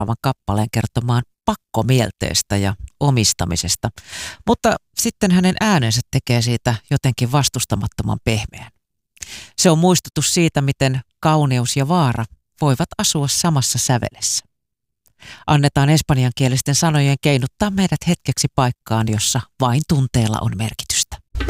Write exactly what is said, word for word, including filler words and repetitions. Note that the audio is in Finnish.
seuraavan kappaleen kertomaan pakkomielteestä ja omistamisesta, mutta sitten hänen äänensä tekee siitä jotenkin vastustamattoman pehmeän. Se on muistutus siitä, miten kauneus ja vaara voivat asua samassa sävelessä. Annetaan espanjankielisten sanojen keinuttaa meidät hetkeksi paikkaan, jossa vain tunteella on merkitys.